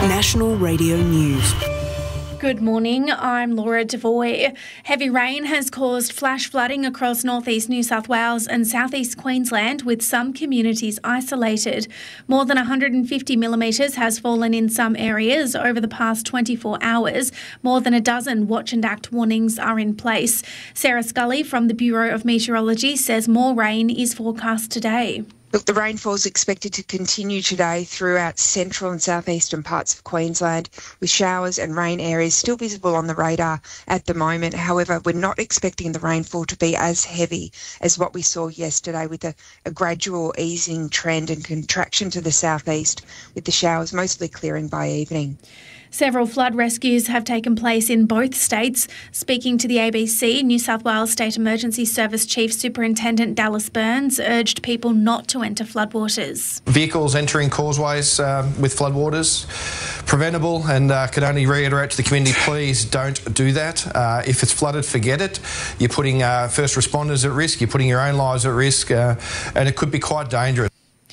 National Radio News. Good morning, I'm Laura Devoy. Heavy rain has caused flash flooding across northeast New South Wales and southeast Queensland, with some communities isolated. More than 150 millimetres has fallen in some areas over the past 24 hours. More than a dozen watch and act warnings are in place. Sarah Scully from the Bureau of Meteorology says more rain is forecast today. Look, the rainfall is expected to continue today throughout central and southeastern parts of Queensland, with showers and rain areas still visible on the radar at the moment. However, we're not expecting the rainfall to be as heavy as what we saw yesterday, with a gradual easing trend and contraction to the southeast, with the showers mostly clearing by evening. Several flood rescues have taken place in both states. Speaking to the ABC, New South Wales State Emergency Service Chief Superintendent Dallas Burns urged people not to enter floodwaters. Vehicles entering causeways with floodwaters, preventable, and could only reiterate to the community, please don't do that. If it's flooded, forget it. You're putting first responders at risk, you're putting your own lives at risk, and it could be quite dangerous.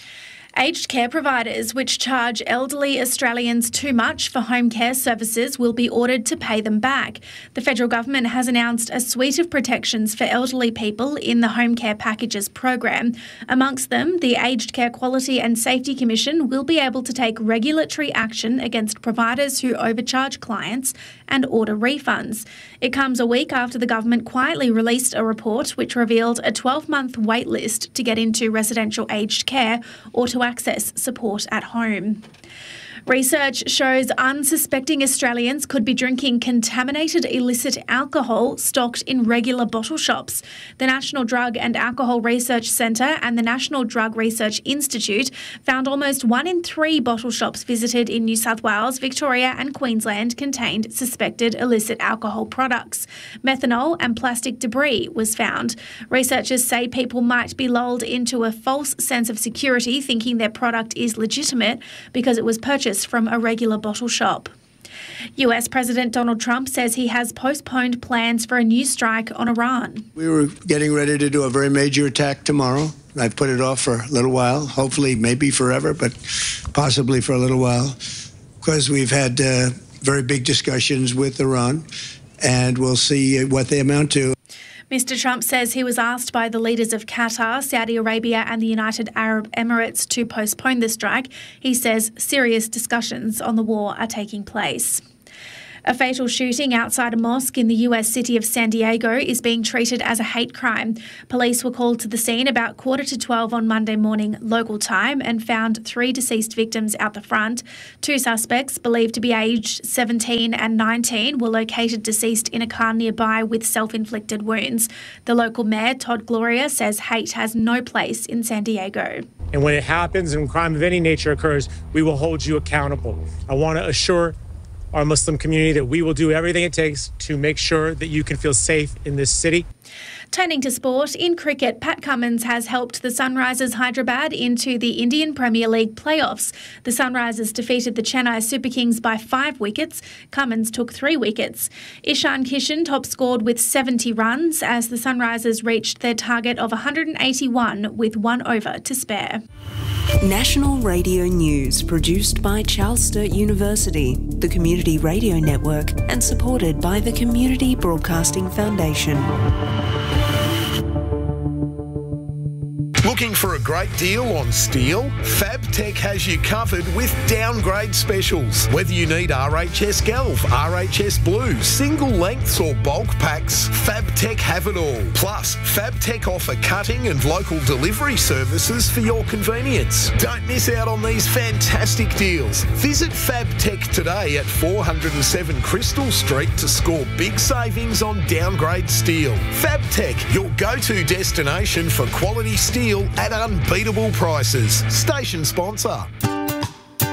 Aged care providers which charge elderly Australians too much for home care services will be ordered to pay them back. The federal government has announced a suite of protections for elderly people in the Home Care Packages program. Amongst them, the Aged Care Quality and Safety Commission will be able to take regulatory action against providers who overcharge clients and order refunds. It comes a week after the government quietly released a report which revealed a 12-month wait list to get into residential aged care or to access support at home. Research shows unsuspecting Australians could be drinking contaminated illicit alcohol stocked in regular bottle shops. The National Drug and Alcohol Research Centre and the National Drug Research Institute found almost 1 in 3 bottle shops visited in New South Wales, Victoria and Queensland contained suspected illicit alcohol products. Methanol and plastic debris was found. Researchers say people might be lulled into a false sense of security, thinking their product is legitimate because it was purchased from a regular bottle shop. US President Donald Trump says he has postponed plans for a new strike on Iran. We were getting ready to do a very major attack tomorrow. I've put it off for a little while, hopefully maybe forever, but possibly for a little while, because we've had very big discussions with Iran, and we'll see what they amount to. Mr. Trump says he was asked by the leaders of Qatar, Saudi Arabia and the United Arab Emirates to postpone the strike. He says serious discussions on the war are taking place. A fatal shooting outside a mosque in the US city of San Diego is being treated as a hate crime. Police were called to the scene about 11:45 on Monday morning local time and found 3 deceased victims out the front. 2 suspects, believed to be aged 17 and 19, were located deceased in a car nearby with self-inflicted wounds. The local mayor, Todd Gloria, says hate has no place in San Diego. And when it happens and crime of any nature occurs, we will hold you accountable. I want to assure our Muslim community that we will do everything it takes to make sure that you can feel safe in this city. Turning to sport, in cricket, Pat Cummins has helped the Sunrisers Hyderabad into the Indian Premier League playoffs. The Sunrisers defeated the Chennai Super Kings by 5 wickets. Cummins took 3 wickets. Ishan Kishan top-scored with 70 runs as the Sunrisers reached their target of 181 with 1 over to spare. National Radio News, produced by Charles Sturt University, the Community Radio Network, and supported by the Community Broadcasting Foundation. Looking for a great deal on steel? FabTech has you covered with downgrade specials. Whether you need RHS Galv, RHS Blue, single lengths or bulk packs, FabTech have it all. Plus, FabTech offer cutting and local delivery services for your convenience. Don't miss out on these fantastic deals. Visit FabTech today at 407 Crystal Street to score big savings on downgrade steel. FabTech, your go-to destination for quality steel at unbeatable prices. Station sponsor.